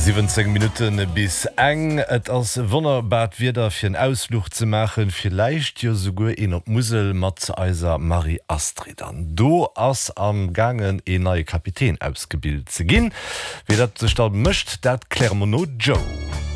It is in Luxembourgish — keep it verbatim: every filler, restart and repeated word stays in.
siebzehn Minuten bis eng et als Wonnerbad wieder fir en Ausflug zu machen, vielleicht jo sogar in op Musel mat eiser Marie Astrid an. Do ass am gangen e neue Kapitän ausgebildet ze ginn. Wie dat ze starten mcht, dat Clermont Joe.